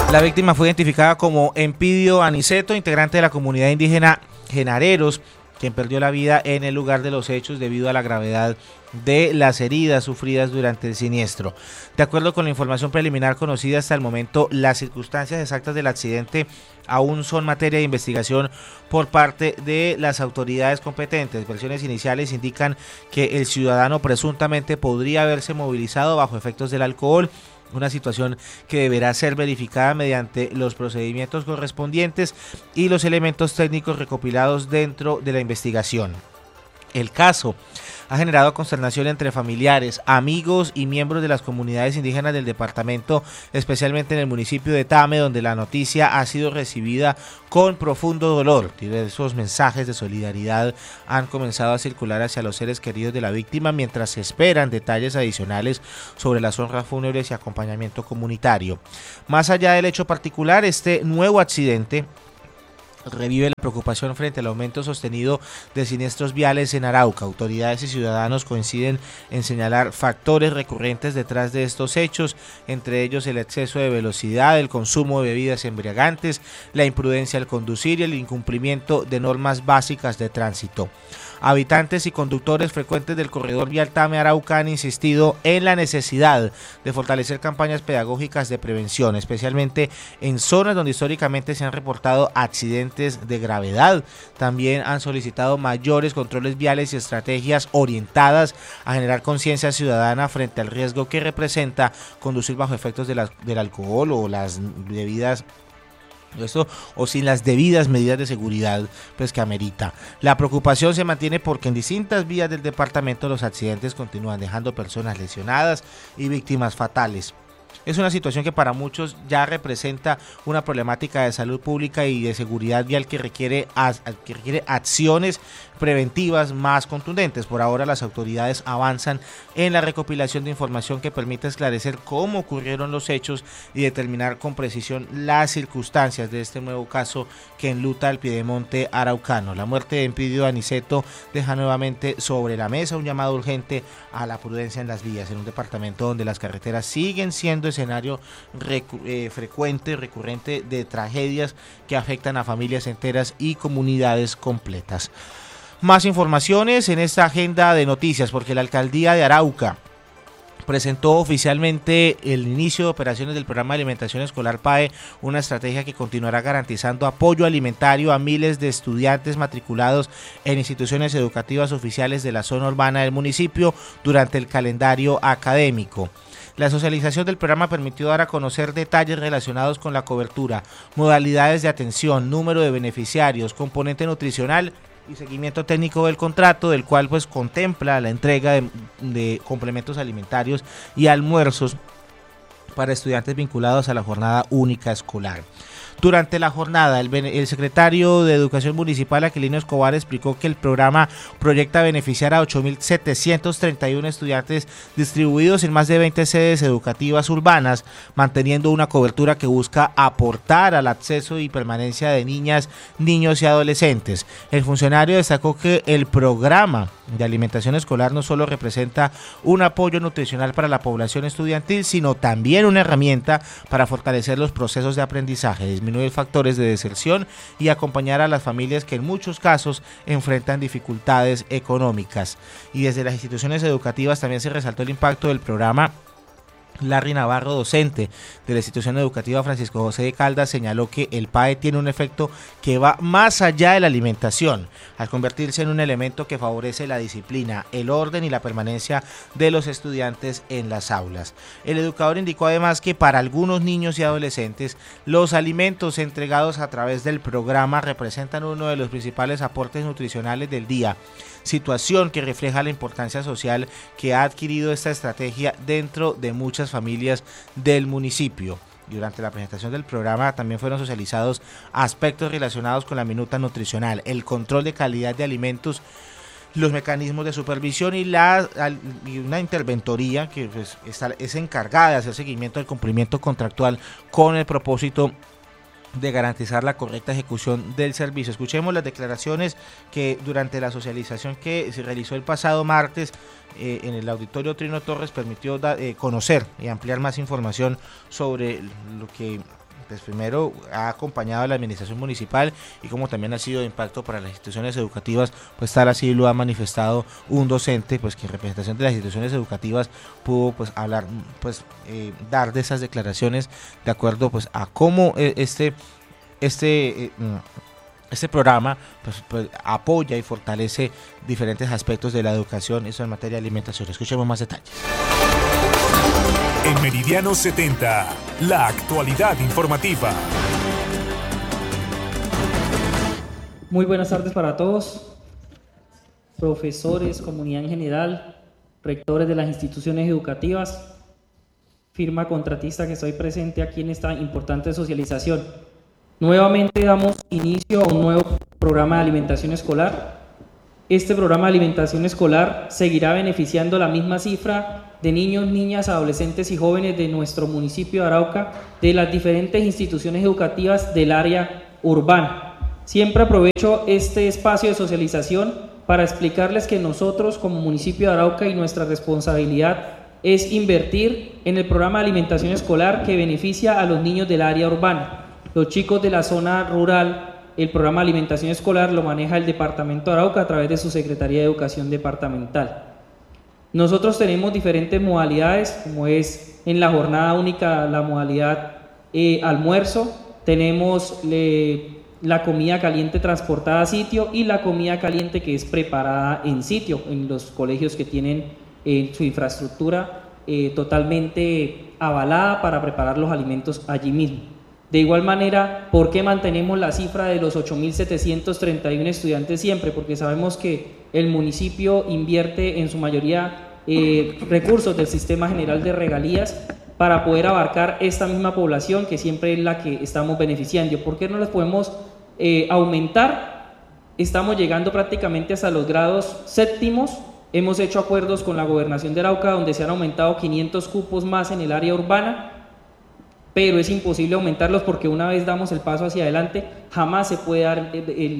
La víctima fue identificada como Empidio Aniceto, integrante de la comunidad indígena Genareros, quien perdió la vida en el lugar de los hechos debido a la gravedad de las heridas sufridas durante el siniestro. De acuerdo con la información preliminar conocida hasta el momento, las circunstancias exactas del accidente aún son materia de investigación por parte de las autoridades competentes. Versiones iniciales indican que el ciudadano presuntamente podría haberse movilizado bajo efectos del alcohol, una situación que deberá ser verificada mediante los procedimientos correspondientes y los elementos técnicos recopilados dentro de la investigación. El caso ha generado consternación entre familiares, amigos y miembros de las comunidades indígenas del departamento, especialmente en el municipio de Tame, donde la noticia ha sido recibida con profundo dolor. Diversos mensajes de solidaridad han comenzado a circular hacia los seres queridos de la víctima mientras se esperan detalles adicionales sobre las honras fúnebres y acompañamiento comunitario. Más allá del hecho particular, este nuevo accidente revive la preocupación frente al aumento sostenido de siniestros viales en Arauca. Autoridades y ciudadanos coinciden en señalar factores recurrentes detrás de estos hechos, entre ellos el exceso de velocidad, el consumo de bebidas embriagantes, la imprudencia al conducir y el incumplimiento de normas básicas de tránsito. Habitantes y conductores frecuentes del corredor vial Tame-Arauca han insistido en la necesidad de fortalecer campañas pedagógicas de prevención, especialmente en zonas donde históricamente se han reportado accidentes de gravedad. También han solicitado mayores controles viales y estrategias orientadas a generar conciencia ciudadana frente al riesgo que representa conducir bajo efectos del alcohol o las bebidas o sin las debidas medidas de seguridad pues que amerita. La preocupación se mantiene porque en distintas vías del departamento los accidentes continúan dejando personas lesionadas y víctimas fatales. Es una situación que para muchos ya representa una problemática de salud pública y de seguridad vial que requiere acciones preventivas más contundentes. Por ahora las autoridades avanzan en la recopilación de información que permita esclarecer cómo ocurrieron los hechos y determinar con precisión las circunstancias de este nuevo caso que enluta al piedemonte araucano. La muerte de Empidio Aniceto deja nuevamente sobre la mesa un llamado urgente a la prudencia en las vías, en un departamento donde las carreteras siguen siendo escenario frecuente y recurrente de tragedias que afectan a familias enteras y comunidades completas. Más informaciones en esta agenda de noticias, porque la alcaldía de Arauca presentó oficialmente el inicio de operaciones del programa de alimentación escolar PAE, una estrategia que continuará garantizando apoyo alimentario a miles de estudiantes matriculados en instituciones educativas oficiales de la zona urbana del municipio durante el calendario académico. La socialización del programa permitió dar a conocer detalles relacionados con la cobertura, modalidades de atención, número de beneficiarios, componente nutricional y seguimiento técnico del contrato, del cual pues contempla la entrega de complementos alimentarios y almuerzos para estudiantes vinculados a la jornada única escolar. Durante la jornada, el secretario de Educación Municipal, Aquilino Escobar, explicó que el programa proyecta beneficiar a 8.731 estudiantes distribuidos en más de 20 sedes educativas urbanas, manteniendo una cobertura que busca aportar al acceso y permanencia de niñas, niños y adolescentes. El funcionario destacó que el programa de alimentación escolar no solo representa un apoyo nutricional para la población estudiantil, sino también una herramienta para fortalecer los procesos de aprendizaje, disminuir factores de deserción y acompañar a las familias que en muchos casos enfrentan dificultades económicas. Y desde las instituciones educativas también se resaltó el impacto del programa. Larry Navarro, docente de la institución educativa Francisco José de Caldas, señaló que el PAE tiene un efecto que va más allá de la alimentación, al convertirse en un elemento que favorece la disciplina, el orden y la permanencia de los estudiantes en las aulas. El educador indicó además que para algunos niños y adolescentes, los alimentos entregados a través del programa representan uno de los principales aportes nutricionales del día, situación que refleja la importancia social que ha adquirido esta estrategia dentro de muchas familias del municipio. Durante la presentación del programa también fueron socializados aspectos relacionados con la minuta nutricional, el control de calidad de alimentos, los mecanismos de supervisión y una interventoría que pues, es encargada de hacer seguimiento del cumplimiento contractual con el propósito de garantizar la correcta ejecución del servicio. Escuchemos las declaraciones que durante la socialización que se realizó el pasado martes en el auditorio Trino Torres permitió conocer y ampliar más información sobre lo que pues primero ha acompañado a la administración municipal y como también ha sido de impacto para las instituciones educativas, pues tal así lo ha manifestado un docente, pues que en representación de las instituciones educativas pudo pues hablar, pues dar de esas declaraciones de acuerdo pues a cómo este programa pues apoya y fortalece diferentes aspectos de la educación, eso en materia de alimentación. Escuchemos más detalles. En Meridiano 70, la actualidad informativa. Muy buenas tardes para todos, profesores, comunidad en general, rectores de las instituciones educativas, firma contratista que estoy presente aquí en esta importante socialización. Nuevamente damos inicio a un nuevo programa de alimentación escolar. Este programa de alimentación escolar seguirá beneficiando la misma cifra de niños, niñas, adolescentes y jóvenes de nuestro municipio de Arauca, de las diferentes instituciones educativas del área urbana. Siempre aprovecho este espacio de socialización para explicarles que nosotros como municipio de Arauca y nuestra responsabilidad es invertir en el programa de alimentación escolar que beneficia a los niños del área urbana. Los chicos de la zona rural, el programa de alimentación escolar lo maneja el departamento de Arauca a través de su Secretaría de Educación Departamental. Nosotros tenemos diferentes modalidades, como es en la jornada única la modalidad almuerzo, tenemos la comida caliente transportada a sitio y la comida caliente que es preparada en sitio, en los colegios que tienen su infraestructura totalmente avalada para preparar los alimentos allí mismo. De igual manera, ¿por qué mantenemos la cifra de los 8.731 estudiantes siempre? Porque sabemos que el municipio invierte en su mayoría recursos del Sistema General de Regalías para poder abarcar esta misma población que siempre es la que estamos beneficiando. ¿Por qué no las podemos aumentar? Estamos llegando prácticamente hasta los grados séptimos. Hemos hecho acuerdos con la Gobernación de Arauca donde se han aumentado 500 cupos más en el área urbana, pero es imposible aumentarlos porque una vez damos el paso hacia adelante, jamás se puede dar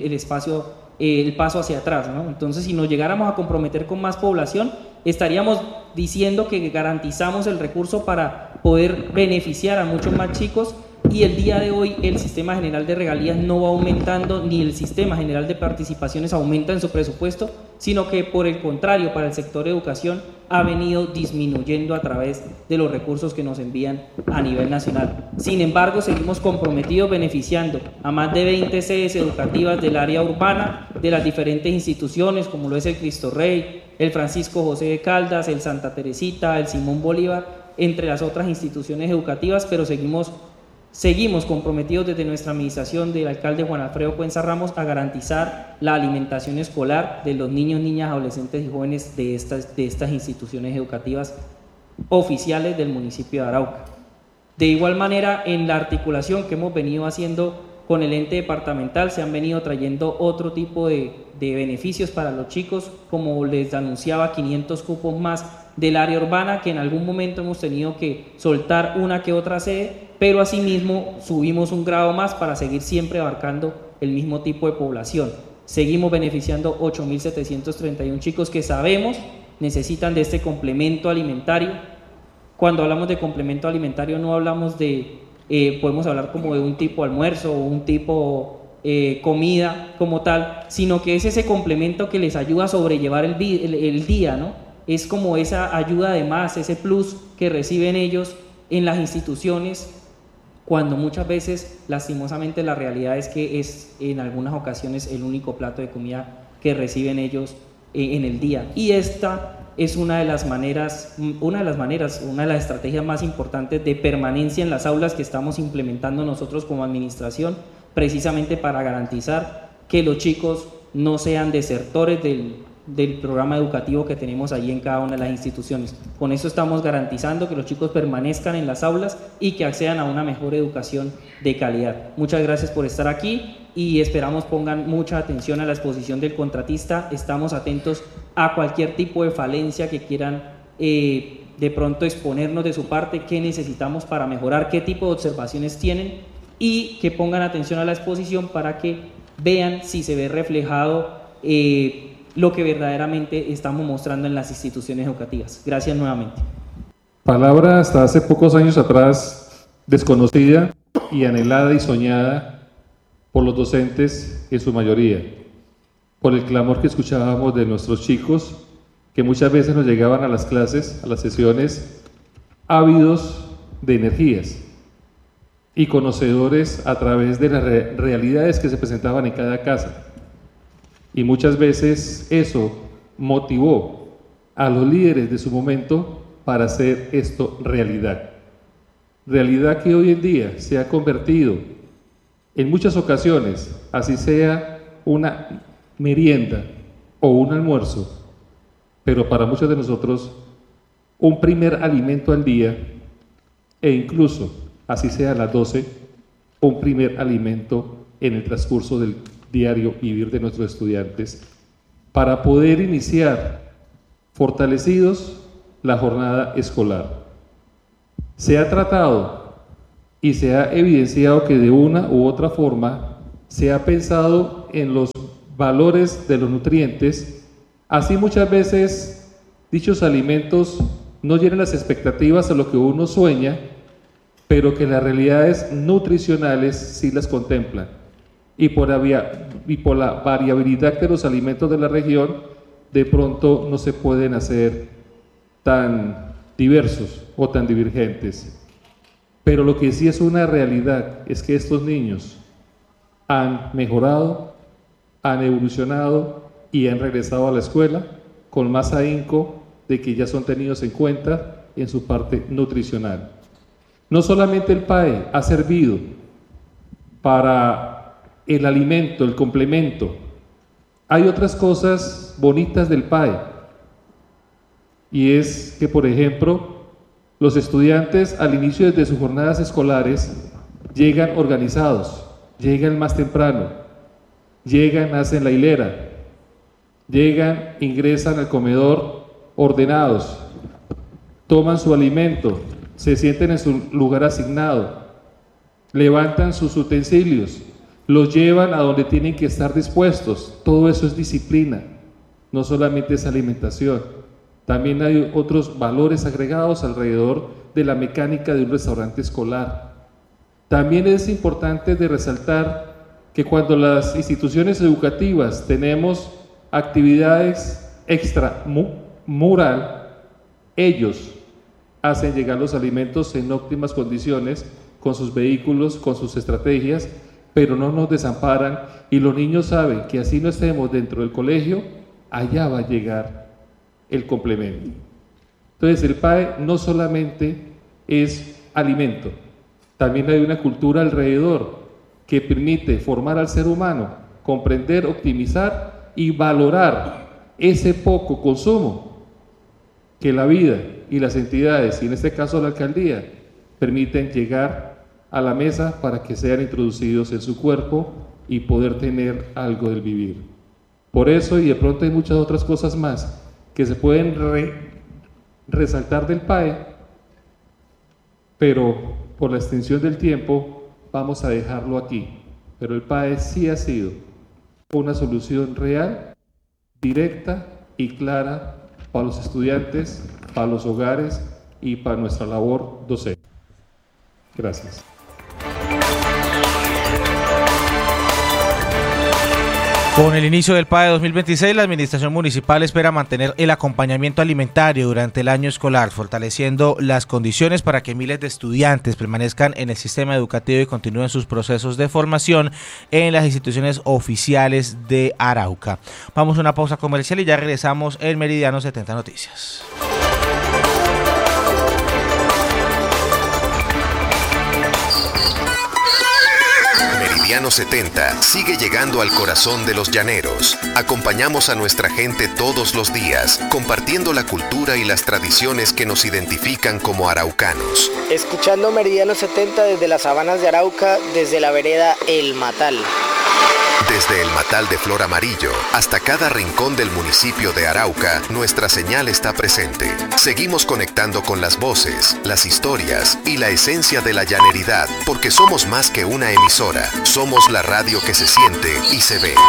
el paso hacia atrás, ¿no? Entonces, si nos llegáramos a comprometer con más población, estaríamos diciendo que garantizamos el recurso para poder beneficiar a muchos más chicos, y el día de hoy el Sistema General de Regalías no va aumentando, ni el Sistema General de Participaciones aumenta en su presupuesto, sino que por el contrario, para el sector de educación ha venido disminuyendo a través de los recursos que nos envían a nivel nacional. Sin embargo, seguimos comprometidos beneficiando a más de 20 sedes educativas del área urbana, de las diferentes instituciones, como lo es el Cristo Rey, el Francisco José de Caldas, el Santa Teresita, el Simón Bolívar, entre las otras instituciones educativas, pero seguimos comprometidos desde nuestra administración del alcalde Juan Alfredo Cuenza Ramos a garantizar la alimentación escolar de los niños, niñas, adolescentes y jóvenes de estas instituciones educativas oficiales del municipio de Arauca. De igual manera, en la articulación que hemos venido haciendo con el ente departamental, se han venido trayendo otro tipo de beneficios para los chicos, como les anunciaba, 500 cupos más del área urbana, que en algún momento hemos tenido que soltar una que otra sede, pero asimismo subimos un grado más para seguir siempre abarcando el mismo tipo de población. Seguimos beneficiando 8.731 chicos que sabemos necesitan de este complemento alimentario. Cuando hablamos de complemento alimentario no hablamos de, podemos hablar como de un tipo almuerzo o un tipo comida como tal, sino que es ese complemento que les ayuda a sobrellevar el día, ¿no? Es como esa ayuda de más, ese plus que reciben ellos en las instituciones, cuando muchas veces, lastimosamente, la realidad es que es en algunas ocasiones el único plato de comida que reciben ellos en el día. Y esta es una de las estrategias más importantes de permanencia en las aulas que estamos implementando nosotros como administración, precisamente para garantizar que los chicos no sean desertores del programa educativo que tenemos allí en cada una de las instituciones. Con eso estamos garantizando que los chicos permanezcan en las aulas y que accedan a una mejor educación de calidad. Muchas gracias por estar aquí y esperamos pongan mucha atención a la exposición del contratista. Estamos atentos a cualquier tipo de falencia que quieran de pronto exponernos de su parte, qué necesitamos para mejorar, qué tipo de observaciones tienen, y que pongan atención a la exposición para que vean si se ve reflejado lo que verdaderamente estamos mostrando en las instituciones educativas. Gracias nuevamente. Palabra hasta hace pocos años atrás desconocida, y anhelada y soñada por los docentes en su mayoría, por el clamor que escuchábamos de nuestros chicos, que muchas veces nos llegaban a las clases, a las sesiones, ávidos de energías y conocedores a través de las realidades que se presentaban en cada casa. Y muchas veces eso motivó a los líderes de su momento para hacer esto realidad. Realidad que hoy en día se ha convertido en muchas ocasiones, así sea una merienda o un almuerzo, pero para muchos de nosotros un primer alimento al día, e incluso, así sea a las 12, un primer alimento en el transcurso del diario vivir de nuestros estudiantes, para poder iniciar fortalecidos la jornada escolar. Se ha tratado y se ha evidenciado que de una u otra forma se ha pensado en los valores de los nutrientes, así muchas veces dichos alimentos no llenan las expectativas a lo que uno sueña, pero que las realidades nutricionales sí las contemplan. Y por la variabilidad de los alimentos de la región, de pronto no se pueden hacer tan diversos o tan divergentes. Pero lo que sí es una realidad es que estos niños han mejorado, han evolucionado y han regresado a la escuela con más ahínco de que ya son tenidos en cuenta en su parte nutricional. No solamente el PAE ha servido para el alimento, el complemento. Hay otras cosas bonitas del PAE. Y es que, por ejemplo, los estudiantes al inicio de sus jornadas escolares llegan organizados, llegan más temprano, llegan, hacen la hilera, llegan, ingresan al comedor ordenados, toman su alimento, se sienten en su lugar asignado, levantan sus utensilios, los llevan a donde tienen que estar dispuestos. Todo eso es disciplina, no solamente es alimentación. También hay otros valores agregados alrededor de la mecánica de un restaurante escolar. También es importante de resaltar que cuando las instituciones educativas tenemos actividades extramural, ellos hacen llegar los alimentos en óptimas condiciones, con sus vehículos, con sus estrategias, pero no nos desamparan, y los niños saben que así no estemos dentro del colegio, allá va a llegar el complemento. Entonces el PAE no solamente es alimento, también hay una cultura alrededor que permite formar al ser humano, comprender, optimizar y valorar ese poco consumo que la vida y las entidades, y en este caso la alcaldía, permiten llegar a la mesa para que sean introducidos en su cuerpo y poder tener algo del vivir. Por eso, y de pronto hay muchas otras cosas más que se pueden resaltar del PAE, pero por la extensión del tiempo vamos a dejarlo aquí. Pero el PAE sí ha sido una solución real, directa y clara para los estudiantes, para los hogares y para nuestra labor docente. Gracias. Con el inicio del PAE 2026, la Administración Municipal espera mantener el acompañamiento alimentario durante el año escolar, fortaleciendo las condiciones para que miles de estudiantes permanezcan en el sistema educativo y continúen sus procesos de formación en las instituciones oficiales de Arauca. Vamos a una pausa comercial y ya regresamos en Meridiano 70 Noticias. Meridiano 70 sigue llegando al corazón de los llaneros. Acompañamos a nuestra gente todos los días, compartiendo la cultura y las tradiciones que nos identifican como araucanos. Escuchando Meridiano 70 desde las sabanas de Arauca, desde la vereda El Matal. Desde el Matal de Flor Amarillo hasta cada rincón del municipio de Arauca, nuestra señal está presente. Seguimos conectando con las voces, las historias y la esencia de la llaneridad, porque somos más que una emisora. Somos la radio que se siente y se ve.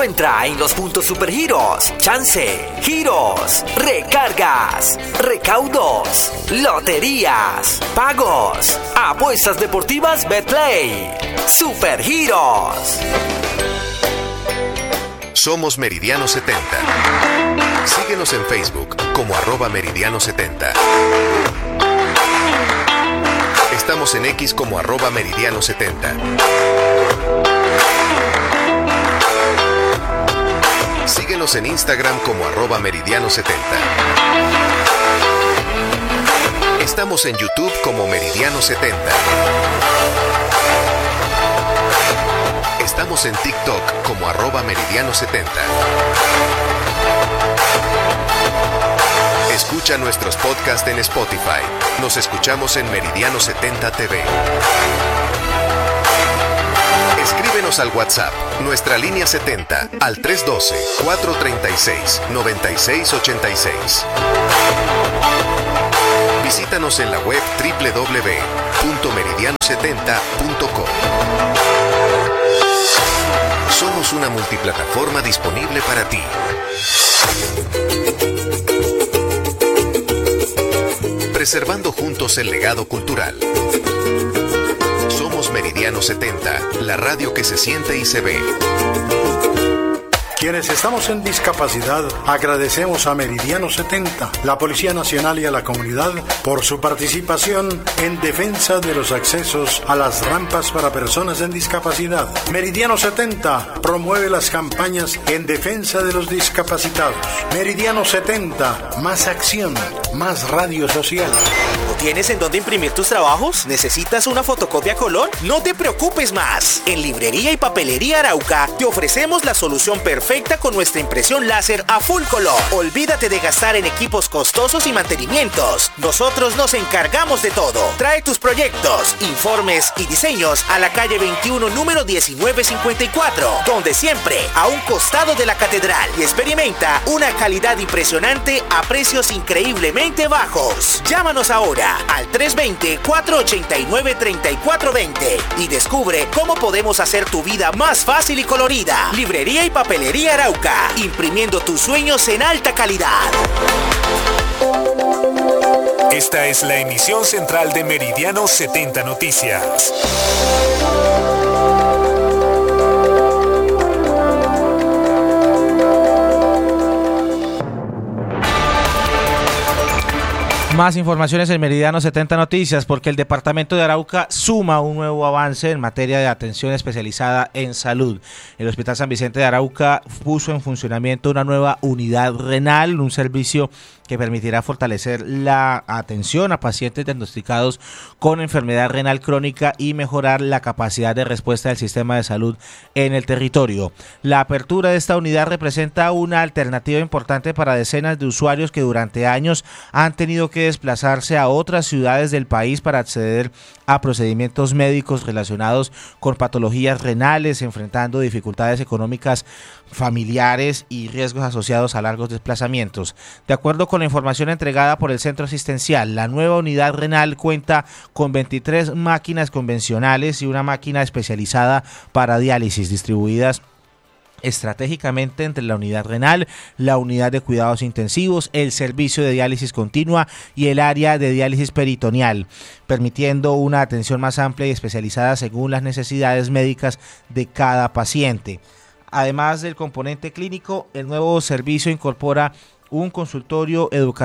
encuentra en los puntos Supergiros, Chance, Giros, Recargas, Recaudos, Loterías, Pagos, Apuestas Deportivas Betplay. Supergiros. Somos Meridiano 70. Síguenos en Facebook como @Meridiano70. Estamos en X como @Meridiano70. Síguenos en Instagram como @Meridiano70. Estamos en YouTube como Meridiano70. Estamos en TikTok como @Meridiano70. Escucha nuestros podcasts en Spotify. Nos escuchamos en Meridiano 70 TV. Escríbenos al WhatsApp, nuestra línea 70, al 312-436-9686. Visítanos en la web www.meridiano70.com. Somos una multiplataforma disponible para ti. Preservando juntos el legado cultural. Somos Meridiano 70, la radio que se siente y se ve. Quienes estamos en discapacidad, agradecemos a Meridiano 70, la Policía Nacional y a la comunidad por su participación en defensa de los accesos a las rampas para personas en discapacidad. Meridiano 70 promueve las campañas en defensa de los discapacitados. Meridiano 70, más acción, más radio social. ¿No tienes en dónde imprimir tus trabajos? ¿Necesitas una fotocopia a color? No te preocupes más. En Librería y Papelería Arauca te ofrecemos la solución perfecta con nuestra impresión láser a full color. Olvídate de gastar en equipos costosos y mantenimientos. Nosotros nos encargamos de todo. Trae tus proyectos, informes y diseños a la calle 21, número 1954, donde siempre a un costado de la catedral, y experimenta una calidad impresionante a precios increíblemente bajos. Llámanos ahora al 320-489-3420 y descubre cómo podemos hacer tu vida más fácil y colorida. Librería y Papelería Arauca, imprimiendo tus sueños en alta calidad. Esta es la emisión central de Meridiano 70 Noticias. Más informaciones en Meridiano 70 Noticias, porque el departamento de Arauca suma un nuevo avance en materia de atención especializada en salud. El Hospital San Vicente de Arauca puso en funcionamiento una nueva unidad renal, un servicio que permitirá fortalecer la atención a pacientes diagnosticados con enfermedad renal crónica y mejorar la capacidad de respuesta del sistema de salud en el territorio. La apertura de esta unidad representa una alternativa importante para decenas de usuarios que durante años han tenido que desplazarse a otras ciudades del país para acceder a procedimientos médicos relacionados con patologías renales, enfrentando dificultades económicas familiares y riesgos asociados a largos desplazamientos. De acuerdo con la información entregada por el centro asistencial, la nueva unidad renal cuenta con 23 máquinas convencionales y una máquina especializada para diálisis, distribuidas estratégicamente entre la unidad renal, la unidad de cuidados intensivos, el servicio de diálisis continua y el área de diálisis peritoneal, permitiendo una atención más amplia y especializada según las necesidades médicas de cada paciente. Además del componente clínico, el nuevo servicio incorpora un consultorio educativo